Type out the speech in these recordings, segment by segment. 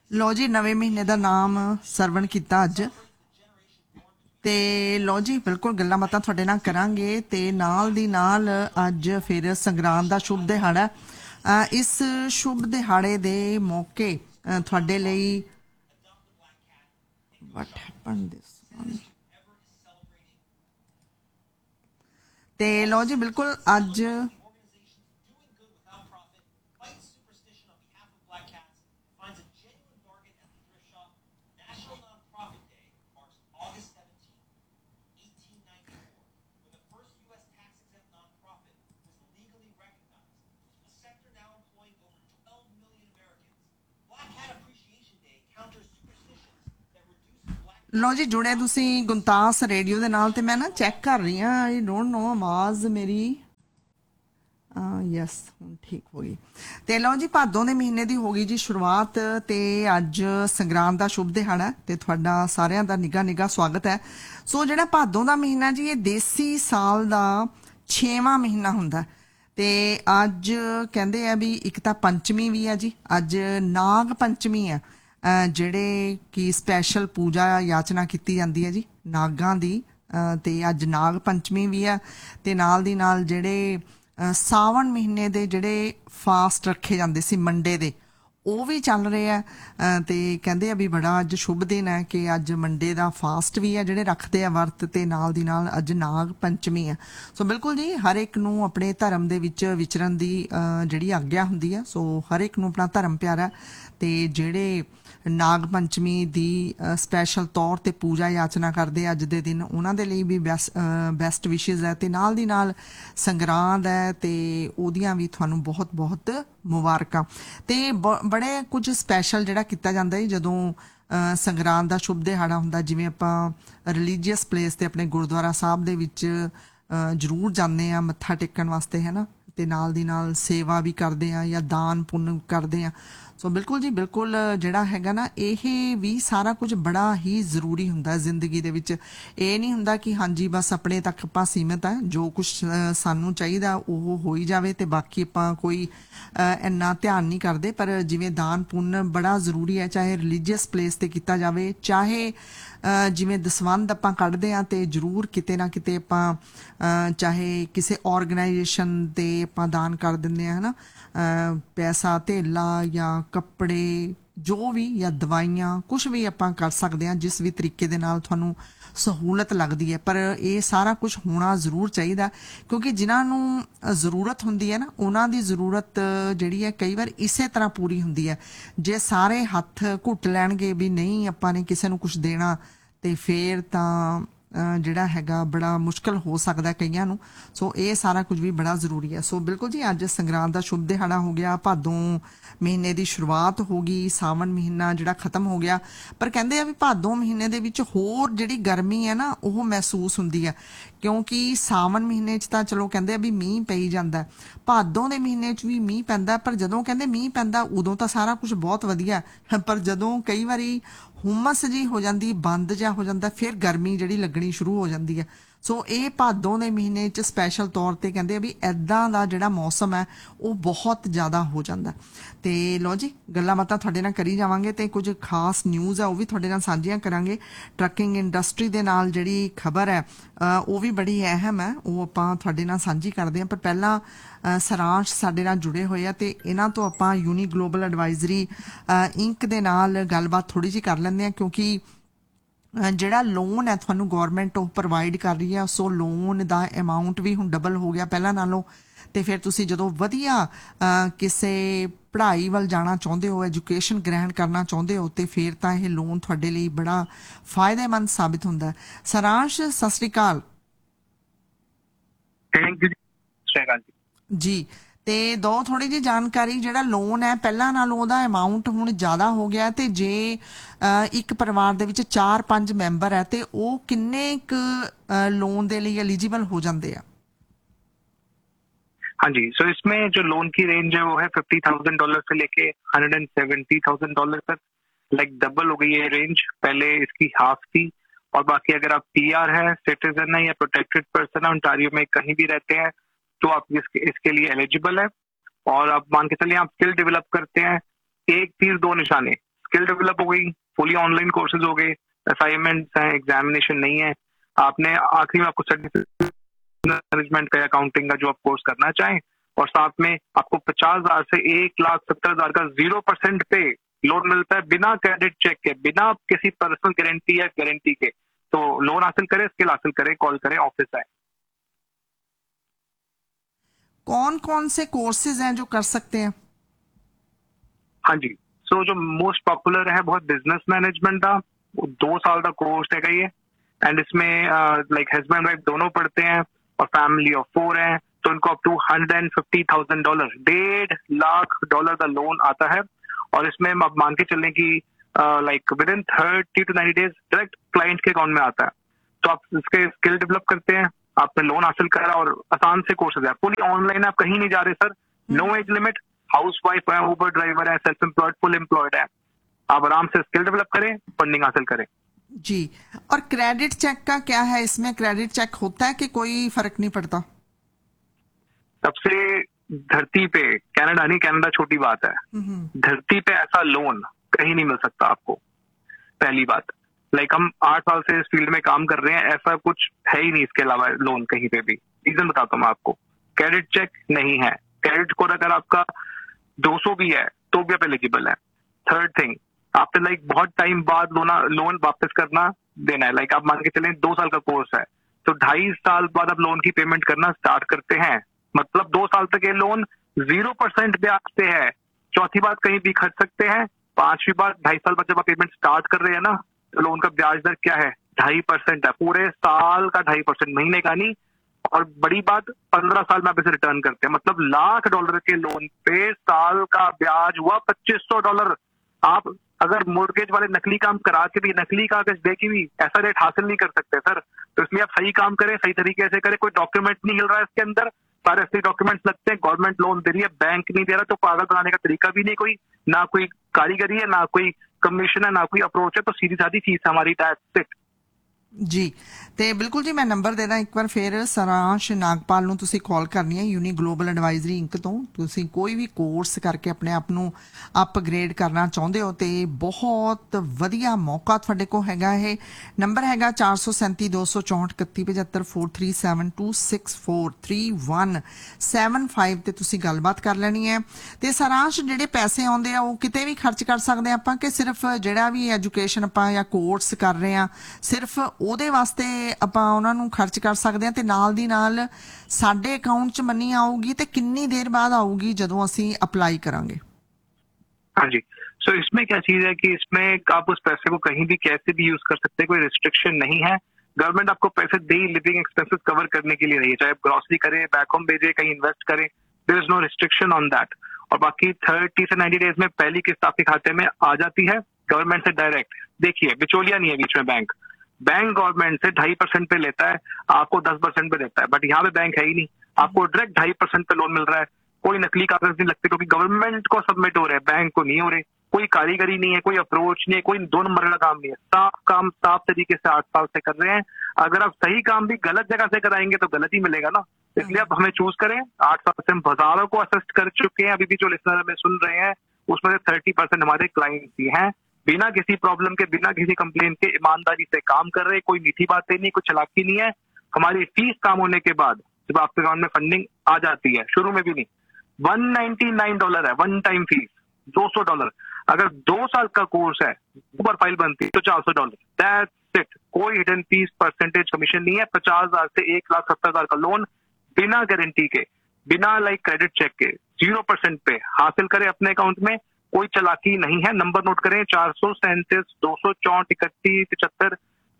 ਲਓ ਜੀ, ਨਵੇਂ ਮਹੀਨੇ ਦਾ ਨਾਮ ਸਰਵਣ ਕੀਤਾ ਅੱਜ। ਤੇ ਲਓ ਜੀ, ਬਿਲਕੁਲ ਗੱਲਾਂ ਬਾਤਾਂ ਤੁਹਾਡੇ ਨਾਲ ਕਰਾਂਗੇ ਤੇ ਨਾਲ ਦੀ ਨਾਲ ਅੱਜ ਫਿਰ ਸੰਗਰਾਂਦ ਦਾ ਸ਼ੁਭ ਦਿਹਾੜਾ। ਇਸ ਸ਼ੁਭ ਦਿਹਾੜੇ ਦੇ ਮੌਕੇ ਤੁਹਾਡੇ ਲਈ what happened this one? ਤੇ ਲਓ ਜੀ, ਬਿਲਕੁਲ ਅੱਜ ਲਓ ਜੀ, ਜੁੜੇ ਤੁਸੀਂ ਗੁੰਤਾਸ ਰੇਡੀਓ ਦੇ ਨਾਲ। ਤੇ ਮੈਂ ਨਾ ਚੈੱਕ ਕਰ ਰਹੀ ਹਾਂ, ਆਈ ਡੋਂਟ ਨੋ ਆਵਾਜ਼ ਮੇਰੀ ਯਸ ਹੁਣ ਠੀਕ ਹੋ ਗਈ। ਤੇ ਲਓ ਜੀ, ਭਾਦੋਂ ਦੇ ਮਹੀਨੇ ਦੀ ਹੋ ਗਈ ਜੀ ਸ਼ੁਰੂਆਤ ਤੇ ਅੱਜ ਸੰਗਰਾਂਦ ਦਾ ਸ਼ੁਭ ਦਿਹਾੜਾ ਤੇ ਤੁਹਾਡਾ ਸਾਰਿਆਂ ਦਾ ਨਿੱਘਾ ਸਵਾਗਤ ਹੈ। ਸੋ ਜਿਹੜਾ ਭਾਦੋਂ ਦਾ ਮਹੀਨਾ ਜੀ, ਇਹ ਦੇਸੀ ਸਾਲ ਦਾ 6ਵਾਂ ਮਹੀਨਾ ਹੁੰਦਾ ਤੇ ਅੱਜ ਕਹਿੰਦੇ ਆ ਵੀ ਇੱਕ ਤਾਂ ਪੰਚਮੀ ਵੀ ਆ ਜੀ, ਅੱਜ ਨਾਗ ਪੰਚਮੀ ਆ। ਜਿਹੜੇ ਕਿ ਸਪੈਸ਼ਲ ਪੂਜਾ ਯਾਚਨਾ ਕੀਤੀ ਜਾਂਦੀ ਹੈ ਜੀ ਨਾਗਾਂ ਦੀ। ਤੇ ਅੱਜ ਨਾਗ ਪੰਚਮੀ ਵੀ ਆ ਤੇ ਨਾਲ ਦੀ ਨਾਲ ਜਿਹੜੇ ਸਾਵਣ ਮਹੀਨੇ ਦੇ ਜਿਹੜੇ ਫਾਸਟ ਰੱਖੇ ਜਾਂਦੇ ਸੀ ਮੰਡੇ ਦੇ, ਉਹ ਵੀ ਚੱਲ ਰਹੇ ਆ। ਤੇ ਕਹਿੰਦੇ ਆ ਵੀ ਬੜਾ ਅੱਜ ਸ਼ੁਭ ਦਿਨ ਹੈ ਕਿ ਅੱਜ ਮੰਡੇ ਦਾ ਫਾਸਟ ਵੀ ਆ ਜਿਹੜੇ ਰੱਖਦੇ ਆ ਵਰਤ, ਤੇ ਨਾਲ ਦੀ ਨਾਲ ਅੱਜ ਨਾਗ ਪੰਚਮੀ ਆ। ਸੋ ਬਿਲਕੁਲ ਜੀ, ਹਰ ਇੱਕ ਨੂੰ ਆਪਣੇ ਧਰਮ ਦੇ ਵਿੱਚ ਵਿਚਰਨ ਦੀ ਜਿਹੜੀ ਆਗਿਆ ਹੁੰਦੀ ਆ। ਸੋ ਹਰ ਇੱਕ ਨੂੰ ਆਪਣਾ ਧਰਮ ਪਿਆਰਾ ਤੇ ਜਿਹੜੇ ਨਾਗ ਪੰਚਮੀ ਦੀ ਸਪੈਸ਼ਲ ਤੌਰ ਤੇ ਪੂਜਾ ਯਾਚਨਾ ਕਰਦੇ ਅੱਜ ਦੇ ਦਿਨ, ਉਹਨਾਂ ਦੇ ਲਈ ਵੀ ਬੈਸਟ ਵਿਸ਼ੇਜ਼ ਹੈ। ਤੇ ਨਾਲ ਦੀ ਨਾਲ ਸੰਗਰਾਂਦ ਹੈ ਤੇ ਉਹਦੀਆਂ ਵੀ ਤੁਹਾਨੂੰ ਬਹੁਤ ਬਹੁਤ ਮੁਬਾਰਕਾਂ। ਤੇ ਬੜੇ ਕੁਝ ਸਪੈਸ਼ਲ ਜਿਹੜਾ ਕੀਤਾ ਜਾਂਦਾ ਹੈ ਜਦੋਂ ਸੰਗਰਾਂਦ ਦਾ ਸ਼ੁਭ ਦਿਹਾੜਾ ਹੁੰਦਾ। ਜਿਵੇਂ ਆਪਾਂ ਰਿਲੀਜੀਅਸ ਪਲੇਸ ਤੇ ਆਪਣੇ ਗੁਰਦੁਆਰਾ ਸਾਹਿਬ ਦੇ ਵਿੱਚ ਜ਼ਰੂਰ ਜਾਂਦੇ ਆ ਮੱਥਾ ਟੇਕਣ ਵਾਸਤੇ, ਹੈ ਨਾ, ਤੇ ਨਾਲ ਦੀ ਨਾਲ ਸੇਵਾ ਵੀ ਕਰਦੇ ਆ ਜਾਂ ਦਾਨ ਪੁੰਨ ਕਰਦੇ ਆ। ਸੋ ਬਿਲਕੁਲ ਜੀ, ਬਿਲਕੁਲ ਜਿਹੜਾ ਹੈਗਾ ਨਾ, ਇਹ ਵੀ ਸਾਰਾ ਕੁਝ ਬੜਾ ਹੀ ਜ਼ਰੂਰੀ ਹੁੰਦਾ ਜ਼ਿੰਦਗੀ ਦੇ ਵਿੱਚ। ਇਹ ਨਹੀਂ ਹੁੰਦਾ ਕਿ ਹਾਂਜੀ ਬਸ ਆਪਣੇ ਤੱਕ ਆਪਾਂ ਸੀਮਿਤ ਆ, ਜੋ ਕੁਝ ਸਾਨੂੰ ਚਾਹੀਦਾ ਉਹ ਹੋ ਹੀ ਜਾਵੇ ਤੇ ਬਾਕੀ ਆਪਾਂ ਕੋਈ ਇੰਨਾ ਧਿਆਨ ਨਹੀਂ ਕਰਦੇ। ਪਰ ਜਿਵੇਂ ਦਾਨ ਪੁੰਨ ਬੜਾ ਜ਼ਰੂਰੀ ਹੈ, ਚਾਹੇ ਰਿਲੀਜੀਅਸ ਪਲੇਸ ਤੇ ਕੀਤਾ ਜਾਵੇ, ਚਾਹੇ ਜਿਵੇਂ ਦਸਵੰਧ ਆਪਾਂ ਕੱਢਦੇ ਹਾਂ ਤੇ ਜ਼ਰੂਰ ਕਿਤੇ ਨਾ ਕਿਤੇ ਆਪਾਂ ਚਾਹੇ ਕਿਸੇ ਆਰਗੇਨਾਈਜੇਸ਼ਨ ਤੇ ਆਪਾਂ ਦਾਨ ਕਰ ਦਿੰਦੇ ਹਾਂ, ਹੈ ਨਾ, ਪੈਸਾ ਧੇਲਾ ਜਾਂ ਕੱਪੜੇ ਜੋ ਵੀ, ਜਾਂ ਦਵਾਈਆਂ, ਕੁਛ ਵੀ ਆਪਾਂ ਕਰ ਸਕਦੇ ਹਾਂ ਜਿਸ ਵੀ ਤਰੀਕੇ ਦੇ ਨਾਲ ਤੁਹਾਨੂੰ ਸਹੂਲਤ ਲੱਗਦੀ ਹੈ। ਪਰ ਇਹ ਸਾਰਾ ਕੁਝ ਹੋਣਾ ਜ਼ਰੂਰ ਚਾਹੀਦਾ, ਕਿਉਂਕਿ ਜਿਨ੍ਹਾਂ ਨੂੰ ਜ਼ਰੂਰਤ ਹੁੰਦੀ ਹੈ ਨਾ, ਉਹਨਾਂ ਦੀ ਜ਼ਰੂਰਤ ਜਿਹੜੀ ਹੈ ਕਈ ਵਾਰ ਇਸੇ ਤਰ੍ਹਾਂ ਪੂਰੀ ਹੁੰਦੀ ਹੈ। ਜੇ ਸਾਰੇ ਹੱਥ ਘੁੱਟ ਲੈਣਗੇ ਵੀ ਨਹੀਂ ਆਪਾਂ ਨੇ ਕਿਸੇ ਨੂੰ ਕੁਝ ਦੇਣਾ, ਤੇ ਫੇਰ ਤਾਂ ਜਿਹੜਾ ਹੈਗਾ ਬੜਾ ਮੁਸ਼ਕਲ ਹੋ ਸਕਦਾ ਕਈਆਂ ਨੂੰ। ਸੋ ਇਹ ਸਾਰਾ ਕੁਝ ਵੀ ਬੜਾ ਜ਼ਰੂਰੀ ਹੈ। ਸੋ ਬਿਲਕੁਲ ਜੀ, ਅੱਜ ਸੰਗਰਾਂਦ ਦਾ ਸ਼ੁਭ ਦਿਹਾੜਾ ਹੋ ਗਿਆ, ਭਾਦੋਂ ਮਹੀਨੇ ਦੀ ਸ਼ੁਰੂਆਤ ਹੋ ਗਈ, ਸਾਵਣ ਮਹੀਨਾ ਜਿਹੜਾ ਖਤਮ ਹੋ ਗਿਆ। ਪਰ ਕਹਿੰਦੇ ਆ ਵੀ ਭਾਦੋਂ ਮਹੀਨੇ ਦੇ ਵਿੱਚ ਹੋਰ ਜਿਹੜੀ ਗਰਮੀ ਹੈ ਨਾ, ਉਹ ਮਹਿਸੂਸ ਹੁੰਦੀ ਹੈ, ਕਿਉਂਕਿ ਸਾਵਣ ਮਹੀਨੇ 'ਚ ਤਾਂ ਚਲੋ ਕਹਿੰਦੇ ਆ ਵੀ ਮੀਂਹ ਪਈ ਜਾਂਦਾ, ਭਾਦੋਂ ਦੇ ਮਹੀਨੇ 'ਚ ਵੀ ਮੀਂਹ ਪੈਂਦਾ। ਪਰ ਜਦੋਂ ਕਹਿੰਦੇ ਮੀਂਹ ਪੈਂਦਾ ਉਦੋਂ ਤਾਂ ਸਾਰਾ ਕੁਝ ਬਹੁਤ ਵਧੀਆ, ਪਰ ਜਦੋਂ ਕਈ ਵਾਰੀ ਹੁਮਸ ਜੀ ਹੋ ਜਾਂਦੀ, ਬੰਦ ਜਿਹਾ ਹੋ ਜਾਂਦਾ, ਫਿਰ ਗਰਮੀ ਜਿਹੜੀ ਲੱਗਣੀ ਸ਼ੁਰੂ ਹੋ ਜਾਂਦੀ ਹੈ। ਸੋ ਇਹ ਭਾਦੋਂ ਦੇ ਮਹੀਨੇ 'ਚ ਸਪੈਸ਼ਲ ਤੌਰ ਤੇ ਕਹਿੰਦੇ ਆ ਵੀ ਇੱਦਾਂ ਦਾ ਜਿਹੜਾ ਮੌਸਮ ਹੈ ਉਹ ਬਹੁਤ ਜ਼ਿਆਦਾ ਹੋ ਜਾਂਦਾ। ਤੇ ਲਓ ਜੀ, ਗੱਲਾਂ ਬਾਤਾਂ ਤੁਹਾਡੇ ਨਾਲ ਕਰੀ ਜਾਵਾਂਗੇ ਤੇ ਕੁਝ ਖਾਸ ਨਿਊਜ਼ ਆ ਉਹ ਵੀ ਤੁਹਾਡੇ ਨਾਲ ਸਾਂਝੀਆਂ ਕਰਾਂਗੇ। ਟਰੱਕਿੰਗ ਇੰਡਸਟਰੀ ਦੇ ਨਾਲ ਜਿਹੜੀ ਖਬਰ ਹੈ ਉਹ ਵੀ ਬੜੀ ਅਹਿਮ ਹੈ, ਉਹ ਆਪਾਂ ਤੁਹਾਡੇ ਨਾਲ ਸਾਂਝੀ ਕਰਦੇ ਹਾਂ। ਪਰ ਪਹਿਲਾਂ ਸਾਰਾਂਸ਼ ਸਾਡੇ ਨਾਲ ਜੁੜੇ ਹੋਏ ਆ ਤੇ ਇਹਨਾਂ ਤੋਂ ਆਪਾਂ ਯੂਨੀ ਗਲੋਬਲ ਐਡਵਾਈਜ਼ਰੀ ਇੰਕ ਦੇ ਨਾਲ ਗੱਲਬਾਤ ਥੋੜੀ ਜਿਹੀ ਕਰ ਲੈਂਦੇ ਹਾਂ, ਕਿਉਂਕਿ ਜਿਹੜਾ ਲੋਨ ਹੈ ਤੁਹਾਨੂੰ ਗੌਰਮੈਂਟ ਉਹ ਪ੍ਰੋਵਾਈਡ ਕਰ ਰਹੀ ਹੈ। ਸੋ ਲੋਨ ਦਾ ਅਮਾਊਂਟ ਵੀ ਹੁਣ ਡਬਲ ਹੋ ਗਿਆ ਪਹਿਲਾਂ ਨਾਲੋਂ। ਤੇ ਫਿਰ ਤੁਸੀਂ ਜਦੋਂ ਵਧੀਆ ਕਿਸੇ ਪੜ੍ਹਾਈ ਵੱਲ ਜਾਣਾ ਚਾਹੁੰਦੇ ਹੋ, ਐਜੂਕੇਸ਼ਨ ਗ੍ਰਹਿਣ ਕਰਨਾ ਚਾਹੁੰਦੇ ਹੋ, ਤੇ ਫਿਰ ਤਾਂ ਇਹ ਲੋਨ ਤੁਹਾਡੇ ਲਈ ਬੜਾ ਫਾਇਦੇਮੰਦ ਸਾਬਿਤ ਹੁੰਦਾ। ਸਾਰਾਂਸ਼, ਸਤਿ ਸ੍ਰੀ ਅਕਾਲ ਜੀ। ਤੇ ਦੋ ਥੋੜੀ ਜਿਹੀ ਜਾਣਕਾਰੀ, ਜਿਹੜਾ ਲੋਨ ਹੈ ਪਹਿਲਾਂ ਨਾਲੋਂ ਉਹਦਾ ਅਮਾਊਂਟ ਹੁਣ ਜ਼ਿਆਦਾ ਹੋ ਗਿਆ, ਤੇ ਜੇ ਇੱਕ ਪਰਿਵਾਰ ਦੇ ਵਿੱਚ 4-5 ਮੈਂਬਰ ਹੈ ਤੇ ਉਹ ਕਿੰਨੇ ਕੁ ਲੋन ਦੇ ਲਈ एलिजिबल हो जाते हैं? हाँ जी, सो इसमें जो लोन की रेंज है वो है $50,000 से लेके $170,000 तक। लाइक डबल हो गई है रेंज, पहले इसकी हाफ थी। और बाकी अगर आप पीआर है, सिटीजन है या प्रोटेक्टेड पर्सन है, ओंटारियो में कहीं भी रहते हैं, तो आप इसके लिए एलिजिबल है। और आप मान के चलिए आप स्किल डेवलप करते हैं, एक तीर दो निशाने, स्किल डेवलप हो गई, फुली ऑनलाइन कोर्सेज हो गए, असाइनमेंट्स हैं, एग्जामिनेशन नहीं है, आपने आखिरी में आपको सर्टिफिकेट मैनेजमेंट का, अकाउंटिंग का जो आप कोर्स करना चाहें, और साथ में आपको 50,000 से 1,70,000 का 0% पे लोन मिलता है, बिना क्रेडिट चेक के, बिना किसी पर्सनल गारंटी या गारंटी के। तो लोन हासिल करें, स्किल हासिल करें, कॉल करें, ऑफिस आए। कौन कौन से कोर्सेज हैं जो कर सकते हैं? हाँ जी, सो जो मोस्ट पॉपुलर है बहुत बिजनेस मैनेजमेंट का, 2 साल का कोर्स है ये, एंड इसमें लाइक हस्बैंड वाइफ दोनों पढ़ते हैं और फैमिली ऑफ 4 है, तो उनको अप टू $150,000, $1.5 लाख का लोन आता है। और इसमें आप मान के चलें कि like with in 30 to 90 days direct client के अकाउंट में आता है। तो आप इसके स्किल डेवलप करते हैं, आपने लोन हासिल करा, और आसान से कोर्सेज है, पूरी ऑनलाइन, आप कहीं नहीं जा रहे sir, no age limit, house wife है, ऊबर ड्राइवर है, सेल्फ एम्प्लॉयड, फुल एम्प्लॉयड है, आप आराम से स्किल डेवलप करें, फंडिंग हासिल करें। जी, और क्रेडिट चेक का क्या है? इसमें क्रेडिट चेक होता है कि कोई फर्क नहीं पड़ता? सबसे धरती पे, कनाडा नहीं, कनाडा छोटी बात है, धरती पे ऐसा लोन कहीं नहीं मिल सकता आपको। पहली बात, लाइक हम 8 साल से इस फील्ड में काम कर रहे हैं, ऐसा कुछ है ही नहीं इसके अलावा लोन कहीं पे भी। रीजन बताता हूँ मैं आपको, क्रेडिट चेक नहीं है, क्रेडिट स्कोर अगर आपका 200 भी है तो भी आप एलिजिबल है। थर्ड थिंग, आपने लाइक बहुत टाइम बाद लोन वापस करना देना है, लाइक आप मान के चलें 2 साल का कोर्स है, तो 2.5 साल बाद आप लोन की पेमेंट करना स्टार्ट करते हैं, मतलब 2 साल तक ये लोन 0% ब्याज पे है। चौथी बात, कहीं भी खर्च सकते हैं। पांचवी बात, 2.5 साल बाद जब आप पेमेंट स्टार्ट कर रहे हैं ना, तो लोन का ब्याज दर क्या है? 2.5% है, पूरे साल का 2.5%, महीने का नहीं। और बड़ी बात, 15 साल में आप इसे रिटर्न करते हैं, मतलब $1,00,000 के लोन पे साल का ब्याज हुआ $2,500। आप अगर मोर्गेज वाले नकली काम करा के भी, नकली कागज दे के भी ऐसा रेट हासिल नहीं कर सकते सर। तो इसलिए आप सही काम करें, सही तरीके से करें, कोई डॉक्यूमेंट नहीं हिल रहा है इसके अंदर, सारे असली डॉक्यूमेंट्स लगते हैं, गवर्नमेंट लोन दे रही है, बैंक नहीं दे रहा, तो पागल बनाने का तरीका भी नहीं कोई, ना कोई कारीगरी है, ना कोई कमीशन है, ना कोई अप्रोच है, तो सीधी साधी फीस हमारी, टैक्स। जी, ਤੇ ਬਿਲਕੁਲ ਜੀ, ਮੈਂ ਨੰਬਰ ਦੇਣਾ ਇੱਕ ਵਾਰ ਫਿਰ। ਸਾਰਾਂਸ਼ ਨਾਗਪਾਲ ਨੂੰ ਤੁਸੀਂ ਕਾਲ ਕਰਨੀ ਹੈ ਯੂਨੀ ਗਲੋਬਲ ਐਡਵਾਈਜ਼ਰੀ ਇੰਕ ਤੋਂ। ਤੁਸੀਂ ਕੋਈ ਵੀ ਕੋਰਸ ਕਰਕੇ ਆਪਣੇ ਆਪ ਨੂੰ ਅਪਗ੍ਰੇਡ ਕਰਨਾ ਚਾਹੁੰਦੇ ਹੋ ਤੇ ਬਹੁਤ ਵਧੀਆ ਮੌਕਾ ਤੁਹਾਡੇ ਕੋਲ ਹੈਗਾ। ਇਹ ਨੰਬਰ ਹੈਗਾ 437-264-3175, 4372643175 ਤੇ ਤੁਸੀਂ ਗੱਲਬਾਤ ਕਰ ਲੈਣੀ ਹੈ। ਤੇ ਸਾਰਾਂਸ਼, ਜਿਹੜੇ ਪੈਸੇ ਆਉਂਦੇ ਆ ਉਹ ਕਿਤੇ ਵੀ ਖਰਚ ਕਰ ਸਕਦੇ ਆਪਾਂ ਕਿ ਸਿਰਫ ਜਿਹੜਾ ਵੀ ਐਜੂਕੇਸ਼ਨ ਆਪਾਂ ਜਾਂ ਕੋਰਸ ਕਰ ਰਹੇ ਆ ਸਿਰਫ ਉਹਦੇ ਵਾਸਤੇ ਆਪਾਂ ਉਹਨਾਂ ਨੂੰ ਖਰਚ ਕਰ ਸਕਦੇ ਹਾਂ, ਤੇ ਨਾਲ ਦੀ ਨਾਲ ਸਾਡੇ ਅਕਾਊਂਟ 'ਚ ਮਨੀ ਆਊਗੀ ਤੇ ਕਿੰਨੀ ਦੇਰ ਬਾਅਦ ਆਊਗੀ ਜਦੋਂ ਅਸੀਂ ਅਪਲਾਈ करांगे? हाँ जी, सो इसमें क्या चीज है कि इसमें आप उस पैसे को कहीं भी कैसे भी यूज कर सकते हैं, कोई रिस्ट्रिक्शन नहीं है। गवर्नमेंट आपको पैसे दे, लिविंग एक्सपेंसेस कवर करने के लिए रही है, चाहे आप ग्रॉसरी करें, बैक होम भेजे, कहीं इन्वेस्ट करें, there is no restriction on that. और बाकी 30 से 90 डेज में पहली किस्त आपके खाते में आ जाती है गवर्नमेंट से डायरेक्ट। देखिए, बिचौलिया नहीं है बीच में। बैंक गवर्नमेंट से 2.5% पे लेता है, आपको 10% पे देता है, बट यहाँ पे बैंक है ही नहीं, आपको डायरेक्ट 2.5% पे लोन मिल रहा है, कोई नकली कागज नहीं लगते क्योंकि गवर्नमेंट को सबमिट हो रहे हैं, बैंक को नहीं हो रहे, कोई कारीगरी नहीं है, कोई अप्रोच नहीं है, कोई 2 नंबर का काम नहीं है, साफ काम साफ तरीके से 8 साल से कर रहे हैं। अगर आप सही काम भी गलत जगह से कराएंगे तो गलत ही मिलेगा ना, इसलिए आप हमें चूज करें। 8 साल से हम हजारों को असिस्ट कर चुके हैं, अभी भी जो लिसनर हमें सुन रहे हैं उसमें से 30% हमारे क्लाइंट्स ही हैं, बिना किसी प्रॉब्लम के, बिना किसी कंप्लेन के ईमानदारी से काम कर रहे, कोई मीठी बातें नहीं, कोई चालाकी नहीं है। हमारी फीस काम होने के बाद जब आपके अकाउंट में फंडिंग आ जाती है, शुरू में भी नहीं, $199 है वन टाइम फीस, $200। अगर 2 साल का कोर्स है, ऊपर फाइल बनती है तो $400, दैट्स इट। कोई हिडन फीस, परसेंटेज, कमीशन नहीं है। 50,000 से 1,70,000 का लोन बिना गारंटी के, बिना लाइक क्रेडिट चेक के, 0% पे हासिल करें अपने अकाउंट में, कोई चालाकी नहीं है। नंबर नोट करें, 437-264-3175,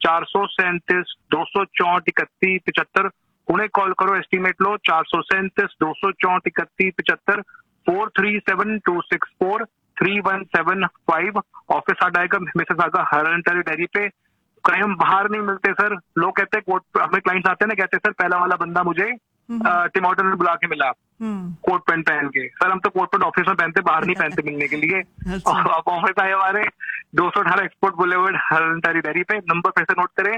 437-264-3175। उन्हें कॉल करो, एस्टीमेट लो, 437-264-3175, 4372643175। ऑफिस आ जाएगा मिसेसागा हरन डेयरी पे। कहीं हम बाहर नहीं मिलते सर। लोग कहते हैं कोर्ट, हमें क्लाइंट्स आते हैं ना, कहते हैं सर पहला वाला बंदा मुझे टिम हॉर्टन में बुला के मिला कोट पैंट पहन के। सर हम तो कोट पैंट ऑफिस में पहनते, बाहर नहीं पहनते मिलने के लिए। और आप ऑफिस आए हमारे 218 एक्सपोर्ट बुलेवर्ड हरन डेयरी पे। नंबर फिर से नोट करें,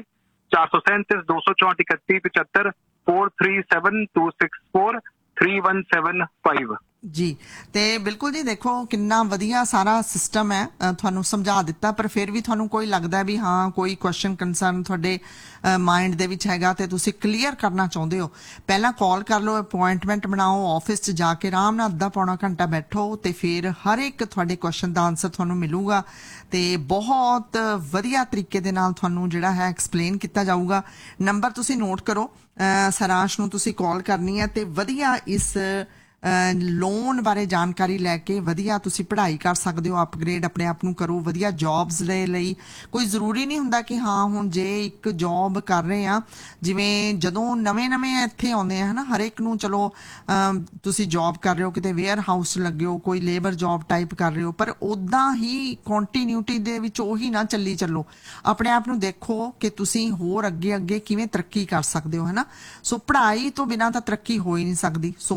437-264-3175, 4372643175। ਜੀ ਤੇ ਬਿਲਕੁਲ ਜੀ ਦੇਖੋ ਕਿੰਨਾ ਵਧੀਆ ਸਾਰਾ ਸਿਸਟਮ ਹੈ ਤੁਹਾਨੂੰ ਸਮਝਾ ਦਿੱਤਾ ਪਰ ਫਿਰ ਵੀ ਤੁਹਾਨੂੰ ਕੋਈ ਲੱਗਦਾ ਵੀ ਹਾਂ ਕੋਈ ਕੁਐਸਚਨ ਕੰਸਰਨ ਤੁਹਾਡੇ ਮਾਈਂਡ ਦੇ ਵਿੱਚ ਹੈਗਾ ਤੇ ਤੁਸੀਂ ਕਲੀਅਰ ਕਰਨਾ ਚਾਹੁੰਦੇ ਹੋ ਪਹਿਲਾਂ ਕਾਲ ਕਰ ਲਓ ਅਪਾਇੰਟਮੈਂਟ ਬਣਾਓ ਆਫਿਸ 'ਚ ਜਾ ਕੇ ਆਰਾਮ ਨਾਲ ਅੱਧਾ ਪੌਣਾ ਘੰਟਾ ਬੈਠੋ ਤੇ ਫਿਰ ਹਰ ਇੱਕ ਤੁਹਾਡੇ ਕੁਐਸਚਨ ਦਾ ਆਨਸਰ ਤੁਹਾਨੂੰ ਮਿਲੂਗਾ ਤੇ ਬਹੁਤ ਵਧੀਆ ਤਰੀਕੇ ਦੇ ਨਾਲ ਤੁਹਾਨੂੰ ਜਿਹੜਾ ਹੈ ਐਕਸਪਲੇਨ ਕੀਤਾ ਜਾਊਗਾ ਨੰਬਰ ਤੁਸੀਂ ਨੋਟ ਕਰੋ ਸਰਾਂਸ਼ ਨੂੰ ਤੁਸੀਂ ਕਾਲ ਕਰਨੀ ਹੈ ਤੇ ਵਧੀਆ ਇਸ ਲੋਨ ਬਾਰੇ ਜਾਣਕਾਰੀ ਲੈ ਕੇ ਵਧੀਆ ਤੁਸੀਂ ਪੜ੍ਹਾਈ ਕਰ ਸਕਦੇ ਹੋ ਅਪਗ੍ਰੇਡ ਆਪਣੇ ਆਪ ਨੂੰ ਕਰੋ ਵਧੀਆ ਜੌਬਸ ਦੇ ਲਈ ਕੋਈ ਜ਼ਰੂਰੀ ਨਹੀਂ ਹੁੰਦਾ ਕਿ ਹਾਂ ਹੁਣ ਜੇ ਇੱਕ ਜੌਬ ਕਰ ਰਹੇ ਆ ਜਿਵੇਂ ਜਦੋਂ ਨਵੇਂ ਇੱਥੇ ਆਉਂਦੇ ਆ ਹਨਾ ਹਰ ਇੱਕ ਨੂੰ ਚਲੋ ਤੁਸੀਂ ਜੌਬ ਕਰ ਰਹੇ ਹੋ ਕਿਤੇ ਵੇਅਰ ਹਾਊਸ ਲੱਗੇ ਹੋ ਕੋਈ ਲੇਬਰ ਜੌਬ ਟਾਈਪ ਕਰ ਰਹੇ ਹੋ ਪਰ ਉਦਾਂ ਹੀ ਕੰਟੀਨਿਊਟੀ ਦੇ ਵਿੱਚ ਉਹੀ ਨਾ ਚੱਲੀ ਚੱਲੋ ਆਪਣੇ ਆਪ ਨੂੰ ਦੇਖੋ ਕਿ ਤੁਸੀਂ ਹੋਰ ਅੱਗੇ ਕਿਵੇਂ ਤਰੱਕੀ ਕਰ ਸਕਦੇ ਹੋ ਹਨਾ ਸੋ ਪੜ੍ਹਾਈ ਤੋਂ ਬਿਨਾਂ ਤਾਂ ਤਰੱਕੀ ਹੋ ਹੀ ਨਹੀਂ ਸਕਦੀ ਸੋ